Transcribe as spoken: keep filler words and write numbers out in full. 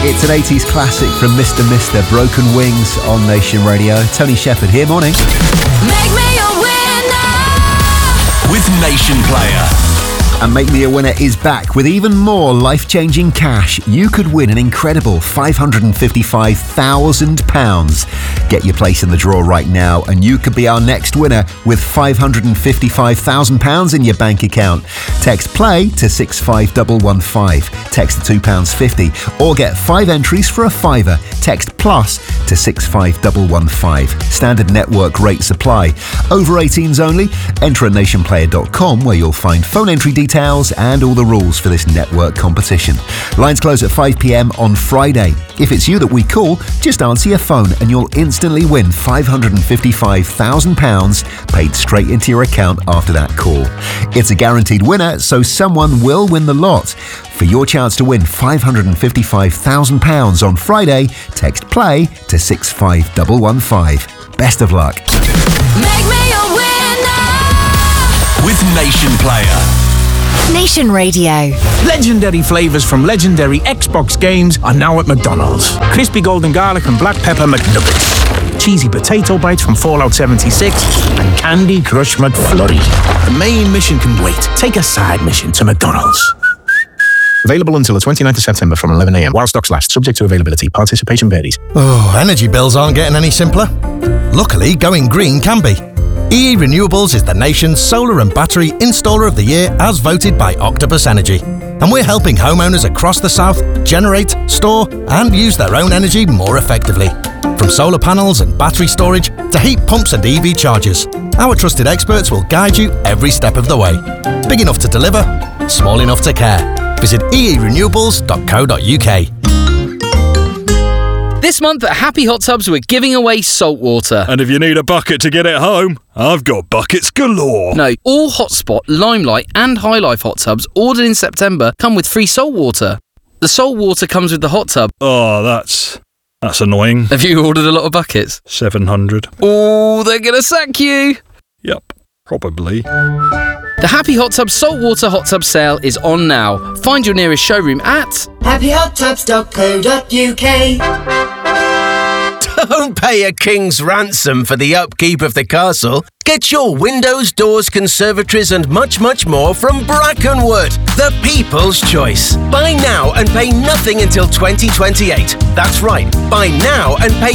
It's an eighties classic from Mister Mister, Broken Wings on Nation Radio. Tony Shepherd here, morning. Make me a winner with Nation Player. And Make Me a Winner is back with even more life-changing cash. You could win an incredible five hundred fifty-five thousand pounds. Get your place in the draw right now and you could be our next winner with five hundred fifty-five thousand pounds in your bank account. Text PLAY to six five one one five. Text the two pounds fifty or get five entries for a fiver. Text PLUS to six five one one five. Standard network rate supply. Over eighteens only. Enter at nation player dot com where you'll find phone entry details and all the rules for this network competition. Lines close at five p m on Friday. If it's you that we call, just answer your phone and you'll instantly win five hundred fifty-five thousand pounds paid straight into your account after that call. It's a guaranteed winner, so someone will win the lot. For your chance to win five hundred fifty-five thousand pounds on Friday, text PLAY to six five one one five. Best of luck. Make me a winner with Nation Player. Nation Radio. Legendary flavours from legendary Xbox games are now at McDonald's. Crispy golden garlic and black pepper McNuggets. Cheesy potato bites from Fallout seventy-six and Candy Crush McFlurry. The main mission can wait. Take a side mission to McDonald's. Available until the twenty-ninth of September from eleven a m while stocks last. Subject to availability. Participation varies. Oh, energy bills aren't getting any simpler. Luckily, going green can be. E E Renewables is the nation's solar and battery installer of the year as voted by Octopus Energy. And we're helping homeowners across the south generate, store and use their own energy more effectively. From solar panels and battery storage to heat pumps and E V chargers, our trusted experts will guide you every step of the way. Big enough to deliver, small enough to care. Visit e e renewables dot co dot u k. This month at Happy Hot Tubs, we're giving away salt water. And if you need a bucket to get it home, I've got buckets galore. No, all Hotspot, Limelight and High Life hot tubs ordered in September come with free salt water. The salt water comes with the hot tub. Oh, that's... that's annoying. Have you ordered a lot of buckets? seven hundred. Oh, they're going to sack you. Yep, probably. The Happy Hot Tubs Saltwater Hot Tub sale is on now. Find your nearest showroom at happy hot tubs dot co dot u k. Don't pay a king's ransom for the upkeep of the castle. Get your windows, doors, conservatories and much, much more from Brackenwood, the people's choice. Buy now and pay nothing until twenty twenty-eight. That's right, buy now and pay